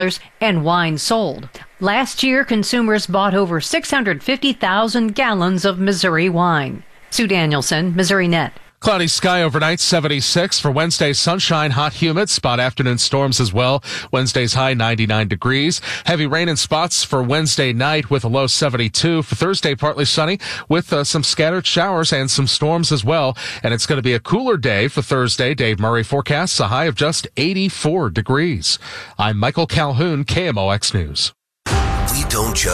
and wine sold. Last year, consumers bought over 650,000 gallons of Missouri wine. Sue Danielson, Missouri Net. Cloudy sky overnight, 76. For Wednesday, sunshine, hot, humid. Spot afternoon storms as well. Wednesday's high, 99 degrees. Heavy rain in spots for Wednesday night with a low 72. For Thursday, partly sunny with some scattered showers and some storms as well. And it's going to be a cooler day for Thursday. Dave Murray forecasts a high of just 84 degrees. I'm Michael Calhoun, KMOX News. We don't judge.